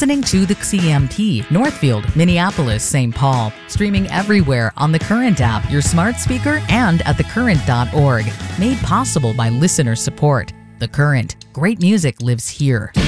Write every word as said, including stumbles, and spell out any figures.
listening to the C M T, Northfield, Minneapolis, Saint Paul. Streaming everywhere on the Current app, your smart speaker, and at the current dot org. Made possible by listener support. The Current. Great music lives here.